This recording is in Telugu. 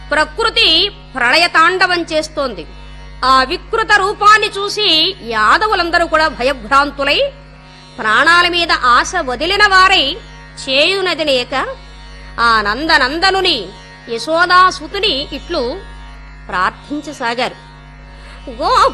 ప్రకృతి ప్రళయతాండవం చేస్తోంది. ఆ వికృత రూపాన్ని చూసి యాదవులందరూ కూడా భయభ్రాంతులై ప్రాణాల మీద ఆశ వదిలిన వారై చేయునది లేక ఆ నందనందనుని యశోదాసుతుని ఇట్లు ప్రార్థించసాగారు. గో